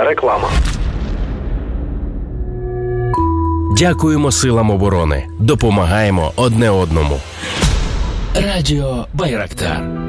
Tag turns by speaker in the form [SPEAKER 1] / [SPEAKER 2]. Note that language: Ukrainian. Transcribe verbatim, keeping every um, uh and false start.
[SPEAKER 1] Реклама.
[SPEAKER 2] Дякуємо силам оборони. Допомагаємо одне одному. Радіо Байрактар.